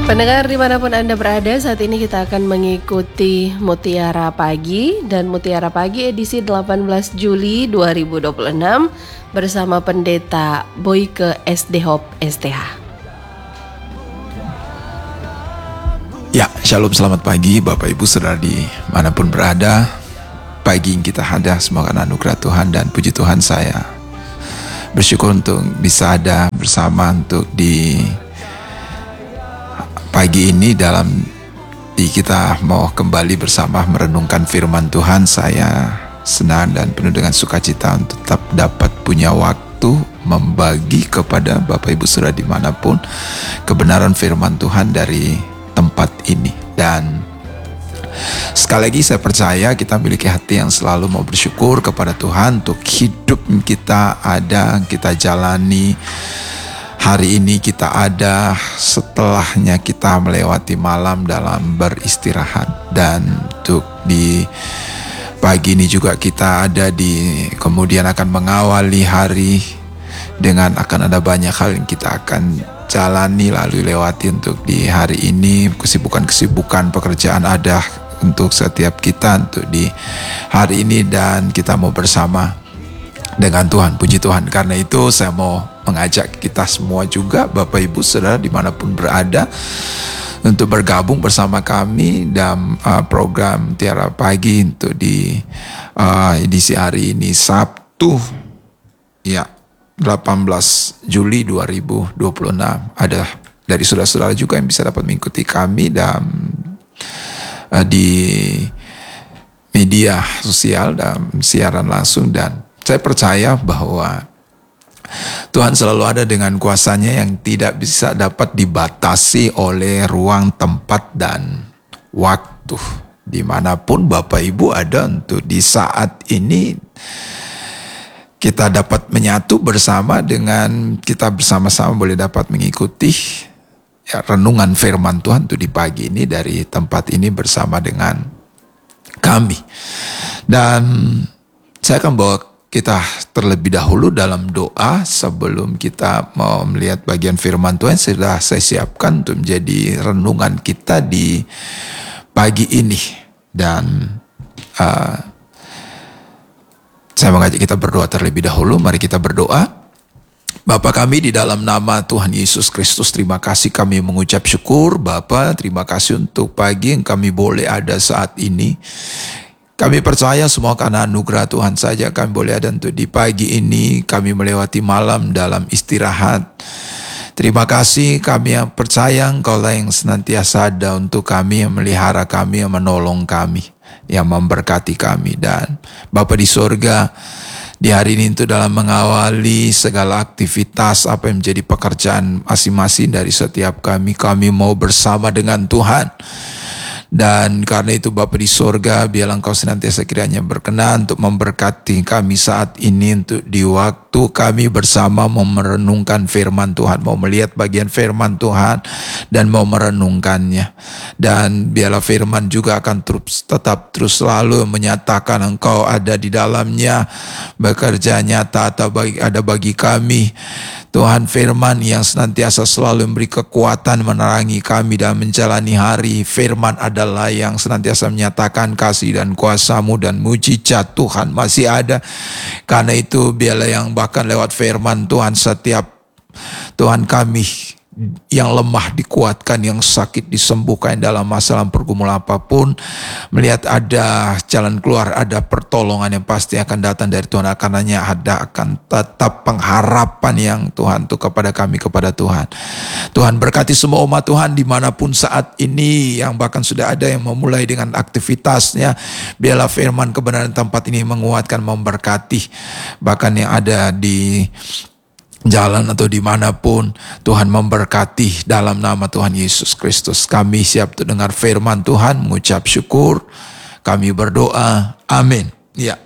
Pendengar dimanapun Anda berada, saat ini kita akan mengikuti Mutiara Pagi dan Mutiara Pagi edisi 18 Juli 2026 bersama Pendeta Boyke SD Hope STH. Ya, shalom, selamat pagi Bapak Ibu Saudara dimanapun berada. Pagi yang kita ada semoga anugerah Tuhan dan puji Tuhan, saya bersyukur untuk bisa ada bersama untuk di pagi ini kita mau kembali bersama merenungkan firman Tuhan. Saya senang dan penuh dengan sukacita untuk tetap dapat punya waktu membagi kepada Bapak Ibu Saudara dimanapun kebenaran firman Tuhan dari tempat ini. Dan sekali lagi saya percaya kita memiliki hati yang selalu mau bersyukur kepada Tuhan untuk hidup kita ada, kita jalani. Hari ini kita ada setelahnya kita melewati malam dalam beristirahat. Dan untuk di pagi ini juga kita ada kemudian akan mengawali hari dengan akan ada banyak hal yang kita akan jalani lalu lewati untuk di hari ini. Kesibukan pekerjaan ada untuk setiap kita untuk di hari ini, dan kita mau bersama dengan Tuhan. Puji Tuhan. Karena itu saya mau mengajak kita semua juga Bapak Ibu Saudara dimanapun berada untuk bergabung bersama kami dalam program Mutiara Pagi untuk di edisi hari ini Sabtu ya 18 Juli 2026. Ada dari saudara-saudara juga yang bisa dapat mengikuti kami di media sosial dalam siaran langsung, dan saya percaya bahwa Tuhan selalu ada dengan kuasanya yang tidak bisa dapat dibatasi oleh ruang, tempat, dan waktu. Dimanapun Bapak Ibu ada untuk di saat ini kita dapat menyatu bersama dengan kita bersama-sama boleh dapat mengikuti renungan firman Tuhan untuk di pagi ini dari tempat ini bersama dengan kami. Dan saya akan bawa kita terlebih dahulu dalam doa sebelum kita mau melihat bagian firman Tuhan. Sudah saya siapkan untuk menjadi renungan kita di pagi ini. Dan saya mengajak kita berdoa terlebih dahulu. Mari kita berdoa. Bapa kami di dalam nama Tuhan Yesus Kristus, terima kasih kami mengucap syukur Bapa. Terima kasih untuk pagi yang kami boleh ada saat ini. Kami percaya semua karena anugerah Tuhan saja kami boleh ada untuk di pagi ini. Kami melewati malam dalam istirahat. Terima kasih, kami yang percaya Engkaulah yang senantiasa ada untuk kami, yang melihara kami, yang menolong kami, yang memberkati kami. Dan Bapa di sorga, di hari ini itu dalam mengawali segala aktivitas apa yang menjadi pekerjaan masing-masing dari setiap kami mau bersama dengan Tuhan. Dan karena itu Bapa di sorga, biarlah Engkau senantiasa kiranya berkenan untuk memberkati kami saat ini untuk di waktu kami bersama mau merenungkan firman Tuhan, mau melihat bagian firman Tuhan dan mau merenungkannya. Dan biarlah firman juga akan tetap terus selalu menyatakan Engkau ada di dalamnya, bekerja nyata atau ada bagi kami. Tuhan, firman yang senantiasa selalu memberi kekuatan menerangi kami dalam menjalani hari. Firman adalah yang senantiasa menyatakan kasih dan kuasa-Mu, dan mujizat Tuhan masih ada. Karena itu biarlah yang bahkan lewat firman Tuhan setiap Tuhan kami yang lemah dikuatkan, yang sakit disembuhkan dalam masalah pergumulan apapun. Melihat ada jalan keluar, ada pertolongan yang pasti akan datang dari Tuhan. Karenanya akan tetap pengharapan yang Tuhan untuk kepada kami, kepada Tuhan. Tuhan berkati semua umat Tuhan dimanapun saat ini, yang bahkan sudah ada yang memulai dengan aktivitasnya. Biarlah firman kebenaran tempat ini menguatkan, memberkati. Bahkan yang ada di jalan atau dimanapun, Tuhan memberkati dalam nama Tuhan Yesus Kristus. Kami siap untuk dengar firman Tuhan, mengucap syukur. Kami berdoa, amin. Ya,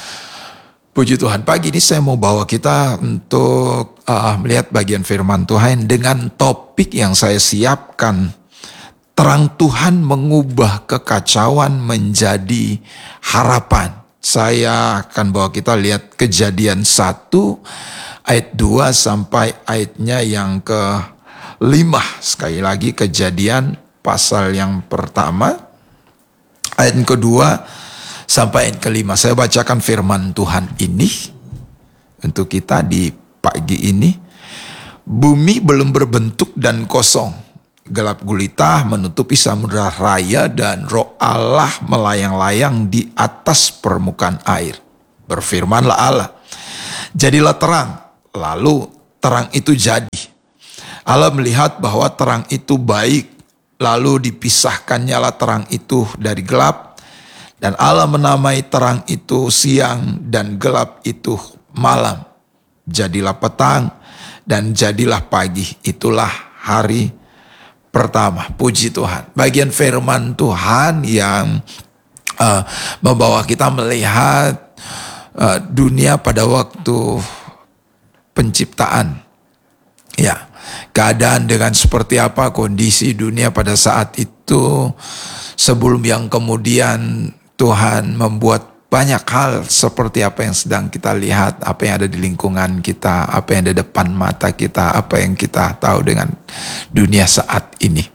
puji Tuhan. Pagi ini saya mau bawa kita untuk melihat bagian firman Tuhan dengan topik yang saya siapkan. Terang Tuhan mengubah kekacauan menjadi harapan. Saya akan bawa kita lihat Kejadian 1 ayat 2 sampai ayatnya yang ke-8. Sekali lagi Kejadian pasal yang pertama, ayat yang kedua sampai ayat kelima. Saya bacakan firman Tuhan ini untuk kita di pagi ini. Bumi belum berbentuk dan kosong. Gelap gulita menutupi samudera raya dan roh Allah melayang-layang di atas permukaan air. Berfirmanlah Allah, jadilah terang. Lalu terang itu jadi. Allah melihat bahwa terang itu baik. Lalu dipisahkannyalah terang itu dari gelap. Dan Allah menamai terang itu siang dan gelap itu malam. Jadilah petang dan jadilah pagi. Itulah hari pertama. Puji Tuhan. Bagian firman Tuhan yang membawa kita melihat dunia pada waktu penciptaan. Ya, keadaan dengan seperti apa kondisi dunia pada saat itu sebelum yang kemudian Tuhan membuat banyak hal seperti apa yang sedang kita lihat, apa yang ada di lingkungan kita, apa yang ada di depan mata kita, apa yang kita tahu dengan dunia saat ini.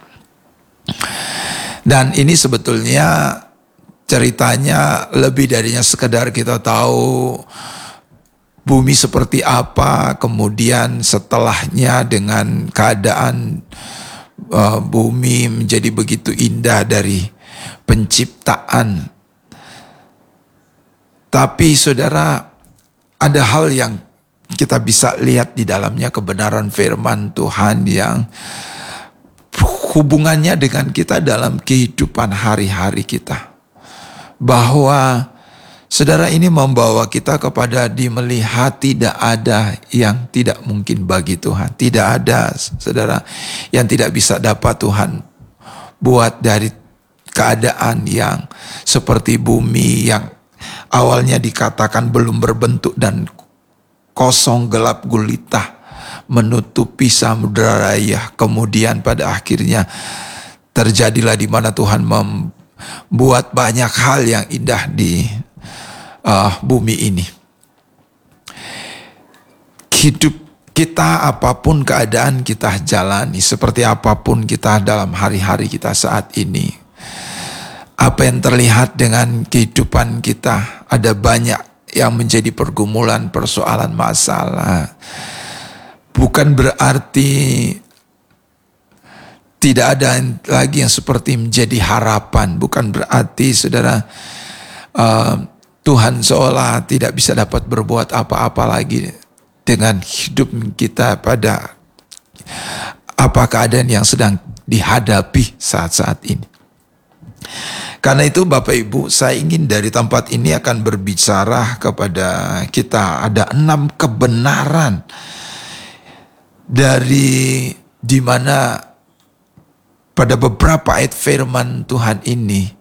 Dan ini sebetulnya ceritanya lebih darinya sekedar kita tahu bumi seperti apa, kemudian setelahnya dengan keadaan bumi menjadi begitu indah dari penciptaan. Tapi saudara, ada hal yang kita bisa lihat di dalamnya, kebenaran firman Tuhan yang hubungannya dengan kita dalam kehidupan hari-hari kita. Bahwa saudara, ini membawa kita kepada melihat tidak ada yang tidak mungkin bagi Tuhan. Tidak ada, saudara, yang tidak bisa dapat Tuhan buat dari keadaan yang seperti bumi yang awalnya dikatakan belum berbentuk dan kosong, gelap gulita menutupi samudera raya. Kemudian pada akhirnya terjadilah di mana Tuhan membuat banyak hal yang indah di bumi ini. Hidup kita, apapun keadaan kita jalani, seperti apapun kita dalam hari-hari kita saat ini, apa yang terlihat dengan kehidupan kita, ada banyak yang menjadi pergumulan, persoalan, masalah. Bukan berarti tidak ada lagi yang seperti menjadi harapan. Bukan berarti saudara Tuhan seolah tidak bisa dapat berbuat apa-apa lagi dengan hidup kita pada apa keadaan yang sedang dihadapi saat-saat ini. Karena itu Bapak Ibu, saya ingin dari tempat ini akan berbicara kepada kita. Ada 6 kebenaran dari dimana pada beberapa ayat firman Tuhan ini,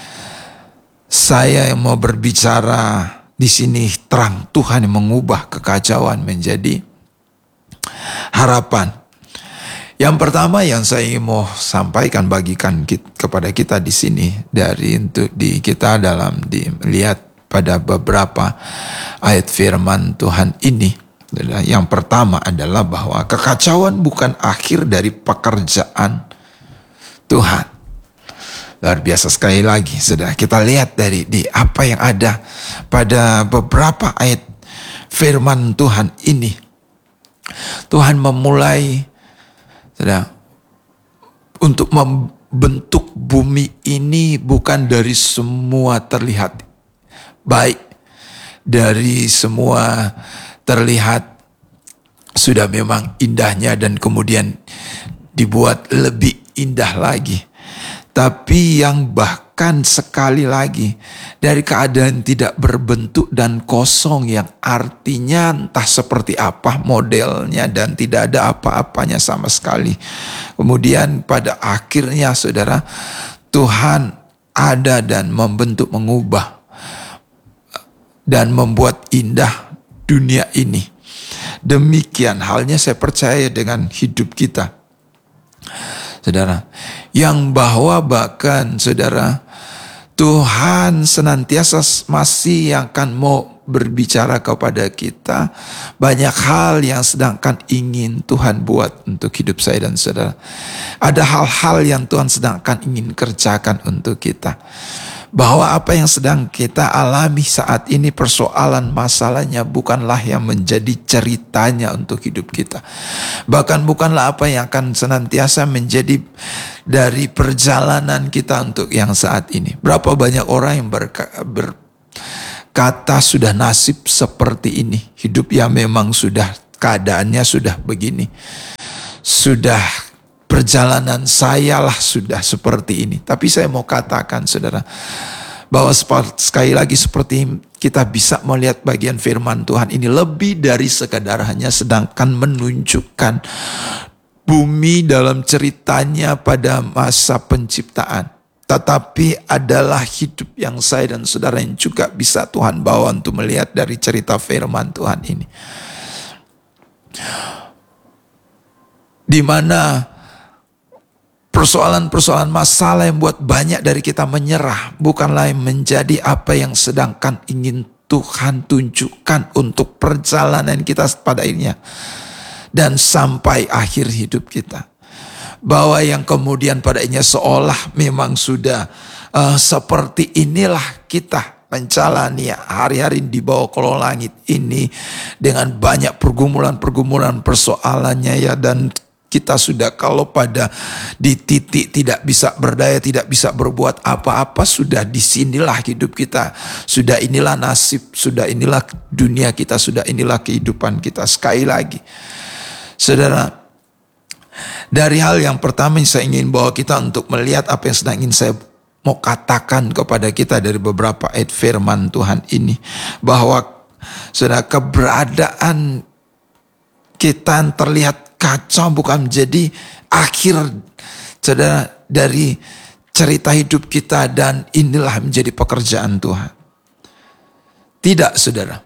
saya yang mau berbicara di sini, terang Tuhan yang mengubah kekacauan menjadi harapan. Yang pertama yang saya mau sampaikan, bagikan kepada kita di sini, dari untuk kita dalam melihat pada beberapa ayat firman Tuhan ini. Yang pertama adalah bahwa kekacauan bukan akhir dari pekerjaan Tuhan. Luar biasa sekali lagi, saudara. Kita lihat dari apa yang ada pada beberapa ayat firman Tuhan ini. Tuhan memulai, saudara, untuk membentuk bumi ini bukan dari semua terlihat baik, dari semua terlihat sudah memang indahnya dan kemudian dibuat lebih indah lagi. Tapi yang bahkan sekali lagi dari keadaan tidak berbentuk dan kosong, yang artinya entah seperti apa modelnya dan tidak ada apa-apanya sama sekali. Kemudian pada akhirnya saudara, Tuhan ada dan membentuk, mengubah dan membuat indah dunia ini. Demikian halnya saya percaya dengan hidup kita, saudara, yang bahwa bahkan saudara, Tuhan senantiasa masih akan mau berbicara kepada kita banyak hal yang sedangkan ingin Tuhan buat untuk hidup saya dan saudara. Ada hal-hal yang Tuhan sedangkan ingin kerjakan untuk kita. Bahwa apa yang sedang kita alami saat ini, persoalan masalahnya bukanlah yang menjadi ceritanya untuk hidup kita. Bahkan bukanlah apa yang akan senantiasa menjadi dari perjalanan kita untuk yang saat ini. Berapa banyak orang yang berkata sudah nasib seperti ini. Hidup yang memang sudah keadaannya sudah begini. Sudah perjalanan saya lah sudah seperti ini. Tapi saya mau katakan saudara, bahwa sekali lagi seperti kita bisa melihat bagian firman Tuhan ini lebih dari sekadar hanya sedangkan menunjukkan bumi dalam ceritanya pada masa penciptaan. Tetapi adalah hidup yang saya dan saudara yang juga bisa Tuhan bawa untuk melihat dari cerita firman Tuhan ini. Di mana persoalan-persoalan masalah yang buat banyak dari kita menyerah bukanlah yang menjadi apa yang sedangkan ingin Tuhan tunjukkan untuk perjalanan kita pada akhirnya dan sampai akhir hidup kita. Bahwa yang kemudian pada akhirnya seolah memang sudah seperti inilah kita menjalani hari-hari di bawah kolong langit ini dengan banyak pergumulan-pergumulan persoalannya ya, dan kita sudah kalau pada di titik tidak bisa berdaya, tidak bisa berbuat apa-apa, sudah disinilah hidup kita. Sudah inilah nasib, sudah inilah dunia kita, sudah inilah kehidupan kita. Sekali lagi, saudara, dari hal yang pertama yang saya ingin bawa kita untuk melihat apa yang sedang ingin saya mau katakan kepada kita dari beberapa ayat firman Tuhan ini. Bahwa saudara, keberadaan kita yang terlihat kacau bukan menjadi akhir saudara dari cerita hidup kita dan inilah menjadi pekerjaan Tuhan. Tidak saudara.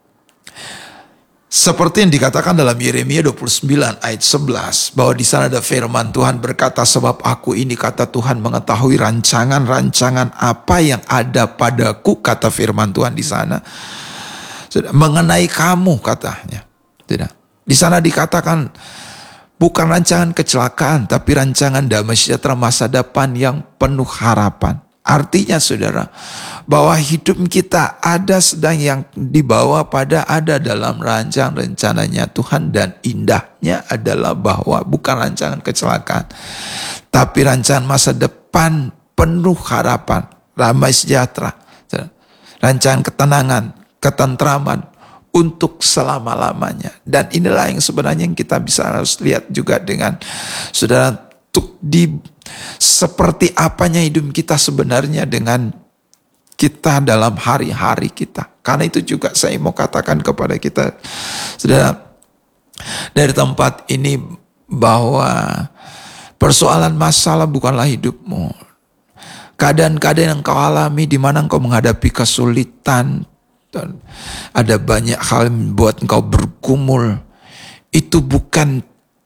Seperti yang dikatakan dalam Yeremia 29 ayat 11 bahwa di sana ada firman Tuhan berkata, sebab aku ini kata Tuhan mengetahui rancangan-rancangan apa yang ada padaku, kata firman Tuhan di sana. Mengenai kamu katanya. Tidak. Di sana dikatakan bukan rancangan kecelakaan, tapi rancangan damai sejahtera masa depan yang penuh harapan. Artinya saudara, bahwa hidup kita ada sedang yang dibawa pada ada dalam rancangan rencananya Tuhan, dan indahnya adalah bahwa bukan rancangan kecelakaan, tapi rancangan masa depan penuh harapan, damai sejahtera, rancangan ketenangan, ketentraman untuk selama-lamanya. Dan inilah yang sebenarnya yang kita bisa harus lihat juga dengan saudara, seperti apanya hidup kita sebenarnya dengan kita dalam hari-hari kita. Karena itu juga saya mau katakan kepada kita saudara, dari tempat ini bahwa persoalan masalah bukanlah hidupmu. Keadaan-keadaan yang kau alami di mana engkau menghadapi kesulitan, dan ada banyak hal yang membuat engkau bergumul, itu bukan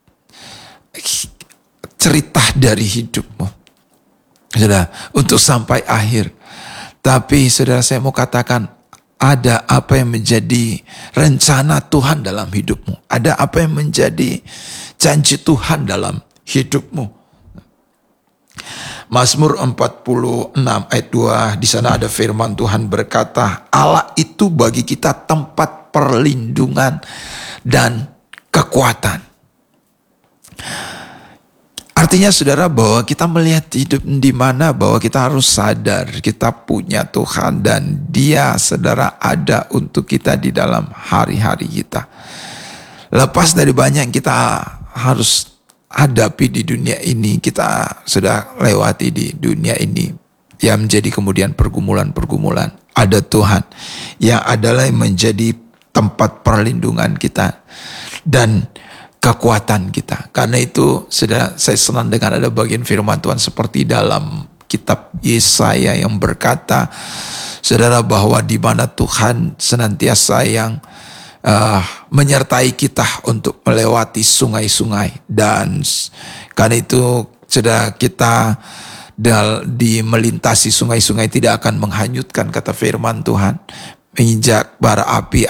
cerita dari hidupmu saudara untuk sampai akhir. Tapi saudara, saya mau katakan ada apa yang menjadi rencana Tuhan dalam hidupmu, ada apa yang menjadi janji Tuhan dalam hidupmu. Mazmur 46 ayat 2, di sana ada firman Tuhan berkata, Allah itu bagi kita tempat perlindungan dan kekuatan. Artinya saudara, bahwa kita melihat hidup di mana bahwa kita harus sadar kita punya Tuhan dan Dia saudara ada untuk kita di dalam hari-hari kita. Lepas dari banyak yang kita harus hadapi di dunia ini, kita sudah lewati di dunia ini yang menjadi kemudian pergumulan-pergumulan. Ada Tuhan yang adalah yang menjadi tempat perlindungan kita dan kekuatan kita. Karena itu saudara, saya senang dengan ada bagian firman Tuhan seperti dalam kitab Yesaya yang berkata saudara, bahwa di mana Tuhan senantiasa yang menyertai kita untuk melewati sungai-sungai, dan karena itu saudara, kita di melintasi sungai-sungai tidak akan menghanyutkan, kata firman Tuhan. menginjak bara api